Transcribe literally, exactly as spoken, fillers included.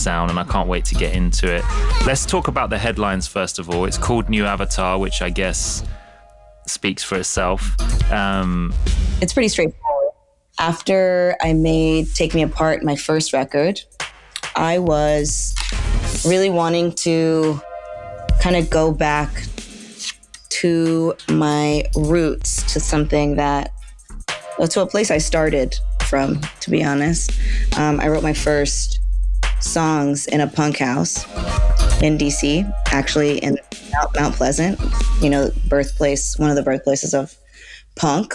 sound, and I can't wait to get into it. Let's talk about the headlines first of all. It's called New Avatar, which I guess speaks for itself. Um, it's pretty straightforward. After I made Take Me Apart, my first record, I was really wanting to kind of go back to my roots, to something that, well, to a place I started from, to be honest. Um, I wrote my first songs in a punk house in D C, actually in Mount, Mount Pleasant, you know, birthplace, one of the birthplaces of punk.